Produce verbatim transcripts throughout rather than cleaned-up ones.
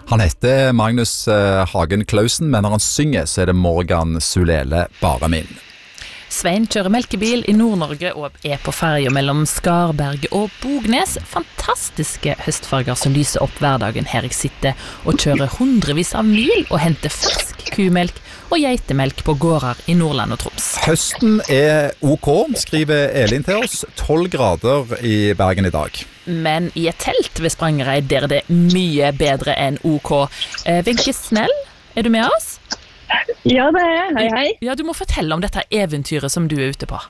Han heter Magnus Hagen Klausen, men når han synger så er det Morgan Sulele bare min. Svein kjører melkebil i Nord-Norge og er på ferja mellom Skarberget og Bognes. Fantastiske høstfarger som lyser opp hverdagen her jeg sitter og kjører hundrevis av mil og henter frisk kumelk og geitemelk på gårder i Nordland og Troms. Høsten er ok, skriver Elin til oss. tolv grader i Bergen i dag. Men i et telt ved Sprangereid der er det mye bedre enn ok. Eh, Wenche Snell, er du med oss? Ja, det er jeg. Hei, hei. Ja, du må fortelle om dette eventyret som du er ute på.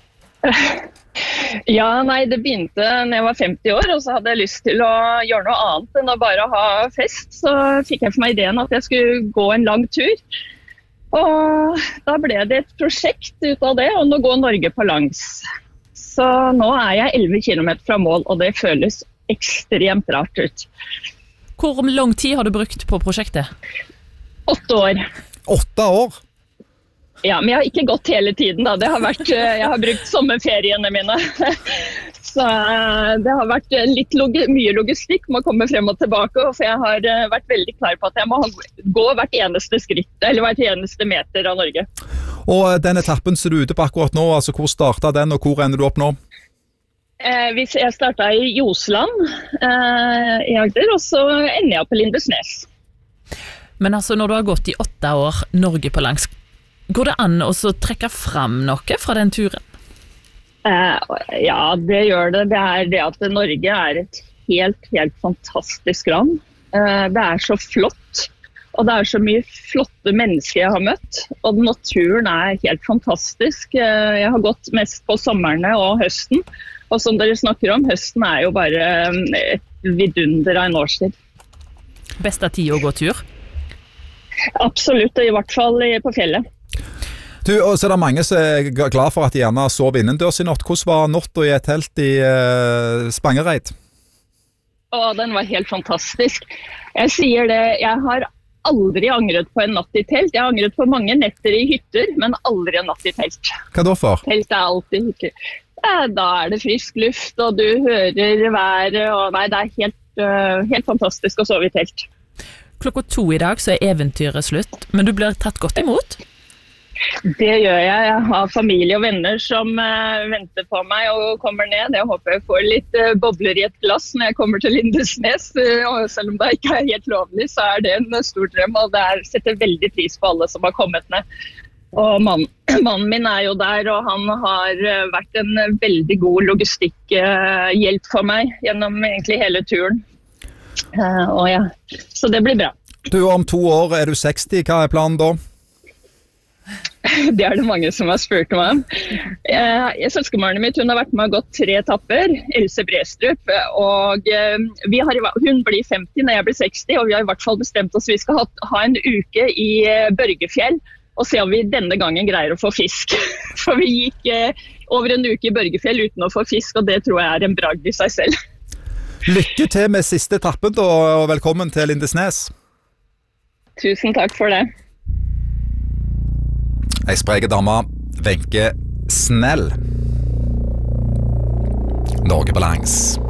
Ja, nei, det begynte når jeg var femti år, og så hadde jeg lyst til å gjøre noe annet enn å bare ha fest. Så fikk jeg for meg ideen at jeg skulle gå en lang tur. Og da ble det et prosjekt ut av det, og nå går Norge på langs. Så nå er jeg elleve kilometer fra mål, og det føles ekstremt rart ut. Hvor lang tid har du brukt på prosjektet? Åtte år. Åtte år? Ja, men jeg har ikke gått hele tiden da. Det har vært, jeg har brukt sommerferiene mine. Så det har vært litt log- mye logistikk med å komme frem og tilbake, for jeg har vært veldig klar på at jeg må gå hvert eneste skritt, eller hvert eneste meter av Norge. Og den etappen som du er ute på akkurat nå, altså hvor startet den, og hvor ender du opp nå? Eh, hvis jeg startet i Josland, eh, i Agder, og så ender jeg på Lindesnes. Men altså, når du har gått i åtte år Norge på langs, går det an å så trekke fram noe fra den turen? Eh, ja, det gjør det. Det er det at Norge er et helt, helt fantastisk land. Eh, det er så flott, og det er så mye flotte mennesker jeg har møtt. Og naturen er helt fantastisk. Eh, jeg har gått mest på sommerne og høsten. Og som dere snakker om, høsten er jo bare et vidunder av en årstid. Beste tid å gå tur? Absolutt, i hvert fall på fjellet. Du, og så er det mange som er glad for at de gjerne sov innendørs i natt. Hvordan var natta i et telt i uh, Spangereid? Å, den var helt fantastisk. Jeg sier det, jeg har aldri angret på en natt i telt. Jeg har angret på mange netter i hytter, men aldri en natt i telt. Hva da for? Telt er alltid hytter. Ja, da er det frisk luft, og du hører været, og nei, det er helt, uh, helt fantastisk å sove i telt. Klokka to i dag så er eventyret slutt, men du blir tatt godt imot? Det gjør jeg. Jeg har familie og venner som uh, venter på meg og kommer ned. Jeg håper jeg får litt uh, bobler i et glass når jeg kommer til Lindesnes. Uh, og selv om det ikke er helt lovlig, så er det en uh, stor drøm, og det er, setter veldig pris på alle som har kommet ned. Og mannen, mannen min er jo der, og han har uh, vært en uh, veldig god logistikkhjelp uh, for meg gjennom egentlig hele turen. Uh, og ja, så det blir bra. Du, om to år er du seksti, hva er planen da? Det er det mange som har spurt meg om. Uh, Søskenbarnet mitt, hun har vært med og gått tre etapper, Else Brestrup, og uh, vi har, hun blir femti når jeg blir seksti, og vi har i hvert fall bestemt oss vi skal ha, ha en uke i uh, Børgefjell, og se om vi denne gangen greier å få fisk. For vi gikk uh, over en uke i Børgefjell uten å få fisk, og det tror jeg er en bragd i seg selv. Lykke til med siste etappen da, og velkommen til Lindesnes. Tusen takk for det. Ei spreke dame, Wenche Snell. Norge på langs.